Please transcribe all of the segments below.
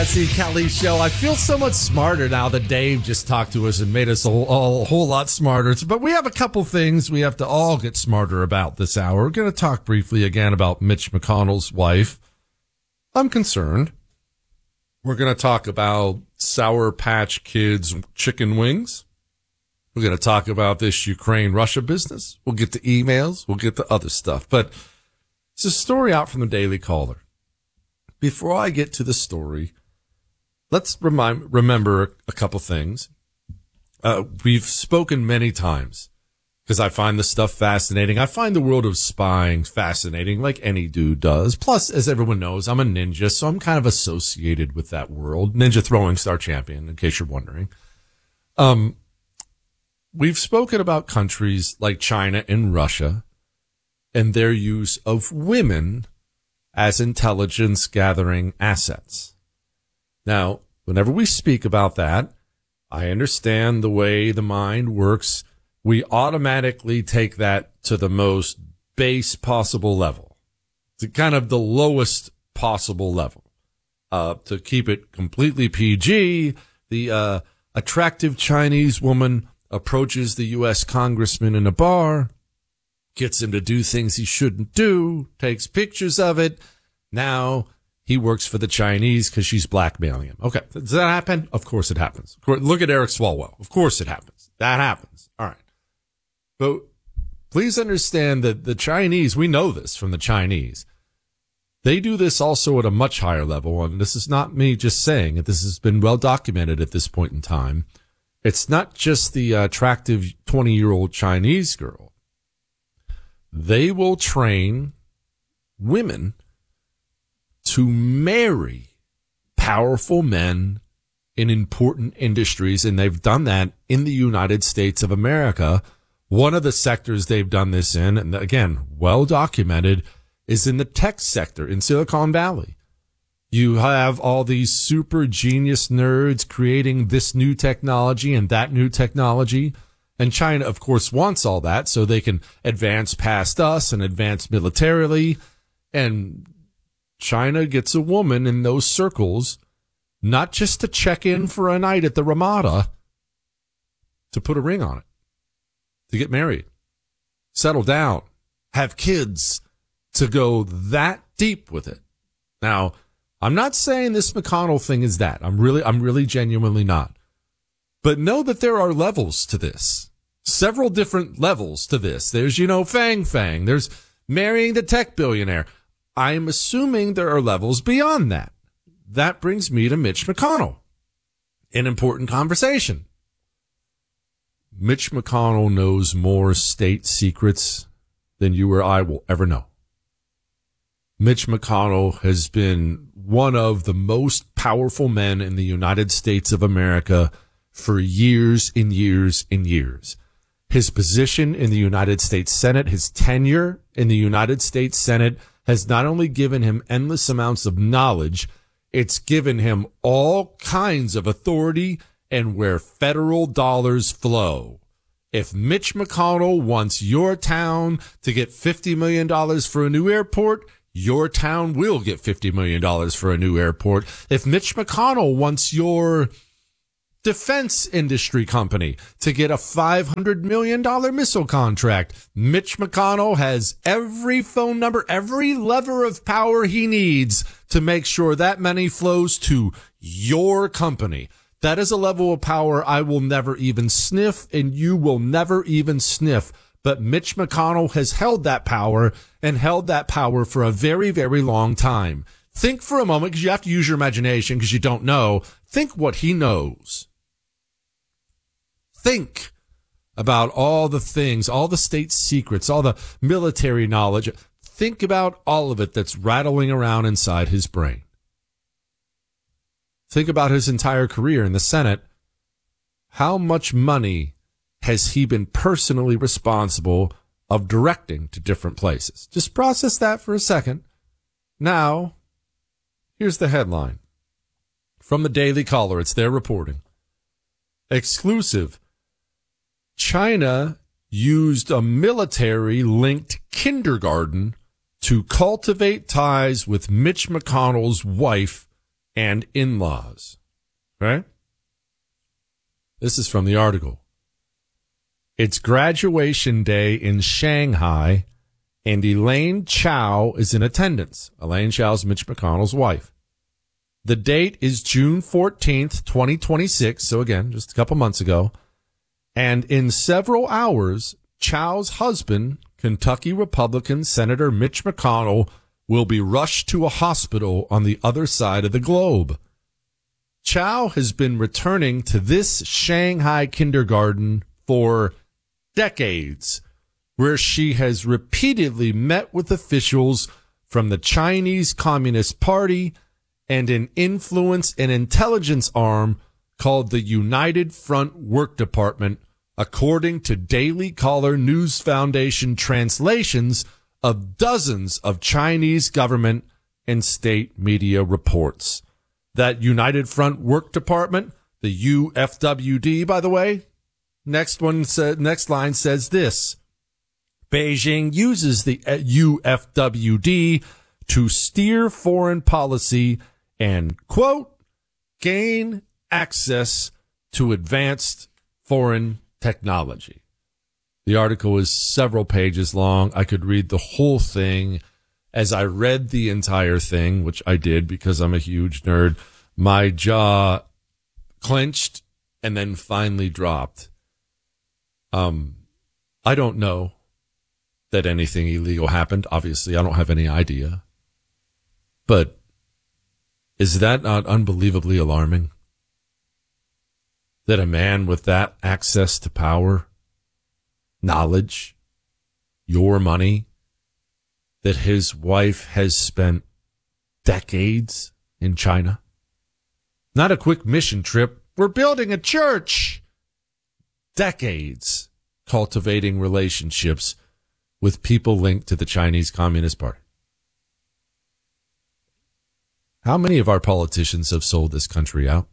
Jesse Kelly Show. I feel so much smarter now that Dave just talked to us and made us a whole lot smarter. But we have a couple things we have to all get smarter about this hour. We're going to talk briefly again about Mitch McConnell's wife. I'm concerned. We're going to talk about Sour Patch Kids chicken wings. We're going to talk about this Ukraine-Russia business. We'll get to emails. We'll get to other stuff. But it's a story out from the Daily Caller. Before I get to the story, let's remember a couple things. We've spoken many times because I find this stuff fascinating. I find the world of spying fascinating like any dude does. Plus, as everyone knows, I'm a ninja, so I'm kind of associated with that world. Ninja throwing star champion, in case you're wondering. We've spoken about countries like China and Russia and their use of women as intelligence gathering assets. Now, whenever we speak about that, I understand the way the mind works. We automatically take that to the most base possible level, to kind of the lowest possible level. To keep it completely PG, the attractive Chinese woman approaches the U.S. congressman in a bar, gets him to do things he shouldn't do, takes pictures of it. Now he works for the Chinese because she's blackmailing him. Okay. Does that happen? Of course it happens. Look at Eric Swalwell. Of course it happens. That happens. All right. But please understand that the Chinese, we know this from the Chinese. They do this also at a much higher level. And this is not me just saying it. This has been well documented at this point in time. It's not just the attractive 20-year-old Chinese girl. They will train women to marry powerful men in important industries, and they've done that in the United States of America. One of the sectors they've done this in, and again, well documented, is in the tech sector in Silicon Valley. You have all these super genius nerds creating this new technology and that new technology. And China, of course, wants all that so they can advance past us and advance militarily. And China gets a woman in those circles, not just to check in for a night at the Ramada, to put a ring on it, to get married, settle down, have kids, to go that deep with it. Now, I'm not saying this McConnell thing is that. I'm really genuinely not. But know that there are levels to this. Several different levels to this. There's, Fang Fang. There's marrying the tech billionaire. I'm assuming there are levels beyond that. That brings me to Mitch McConnell. An important conversation. Mitch McConnell knows more state secrets than you or I will ever know. Mitch McConnell has been one of the most powerful men in the United States of America for years and years and years. His position in the United States Senate, his tenure in the United States Senate has not only given him endless amounts of knowledge, it's given him all kinds of authority and where federal dollars flow. If Mitch McConnell wants your town to get $50 million for a new airport, your town will get $50 million for a new airport. If Mitch McConnell wants your defense industry company to get a $500 million missile contract, Mitch McConnell has every phone number, every lever of power he needs to make sure that money flows to your company. That is a level of power I will never even sniff, and you will never even sniff. But Mitch McConnell has held that power and held that power for a very, very long time. Think for a moment, because you have to use your imagination because you don't know. Think what he knows. Think about all the things, all the state secrets, all the military knowledge. Think about all of it that's rattling around inside his brain. Think about his entire career in the Senate. How much money has he been personally responsible of directing to different places? Just process that for a second. Now, here's the headline. From the Daily Caller, it's their reporting. Exclusive. China used a military-linked kindergarten to cultivate ties with Mitch McConnell's wife and in-laws. Right? This is from the article. It's graduation day in Shanghai, and Elaine Chao is in attendance. Elaine Chao is Mitch McConnell's wife. The date is June 14th, 2026. So again, just a couple months ago. And in several hours, Chao's husband, Kentucky Republican Senator Mitch McConnell, will be rushed to a hospital on the other side of the globe. Chao has been returning to this Shanghai kindergarten for decades, where she has repeatedly met with officials from the Chinese Communist Party and an influence and intelligence arm called the United Front Work Department, according to Daily Caller News Foundation translations of dozens of Chinese government and state media reports. That United Front Work Department, the UFWD, by the way, next line says this. Beijing uses the UFWD to steer foreign policy and, quote, gain access to advanced foreign technology. The article is several pages long. I could read the whole thing. As I read the entire thing, which I did because I'm a huge nerd, my jaw clenched and then finally dropped. I don't know that anything illegal happened. Obviously, I don't have any idea. But is that not unbelievably alarming? That a man with that access to power, knowledge, your money, that his wife has spent decades in China? Not a quick mission trip. We're building a church. Decades cultivating relationships with people linked to the Chinese Communist Party. How many of our politicians have sold this country out?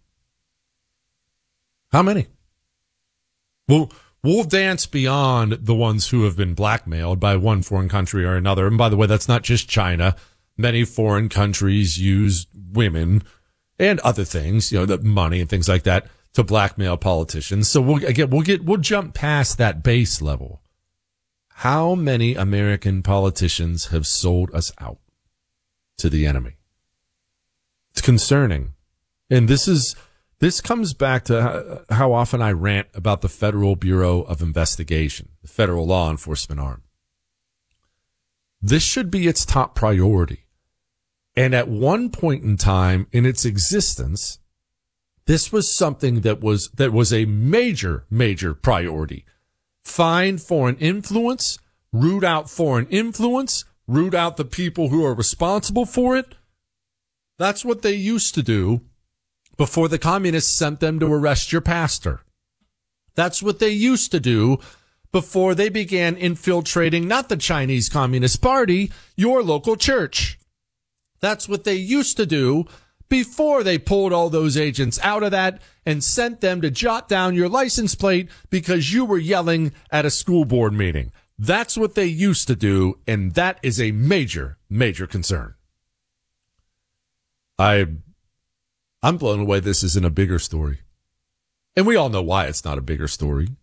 How many? We'll dance beyond the ones who have been blackmailed by one foreign country or another. And by the way, that's not just China. Many foreign countries use women and other things, the money and things like that, to blackmail politicians. So we'll jump past that base level. How many American politicians have sold us out to the enemy? It's concerning. And this comes back to how often I rant about the Federal Bureau of Investigation, the federal law enforcement arm. This should be its top priority. And at one point in time in its existence, this was something that was a major, major priority. Find foreign influence, root out foreign influence, root out the people who are responsible for it. That's what they used to do before the communists sent them to arrest your pastor. That's what they used to do before they began infiltrating not the Chinese Communist Party, your local church. That's what they used to do before they pulled all those agents out of that and sent them to jot down your license plate because you were yelling at a school board meeting. That's what they used to do, and that is a major, major concern. I'm blown away this isn't a bigger story. And we all know why it's not a bigger story.